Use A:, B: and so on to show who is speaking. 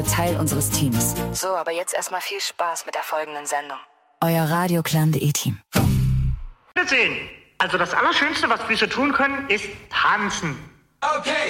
A: Teil unseres Teams.
B: So, aber jetzt erstmal viel Spaß mit der folgenden Sendung.
A: Euer Radioclan.de-Team.
C: Also das Allerschönste, was Füße tun können, ist tanzen.
D: Okay.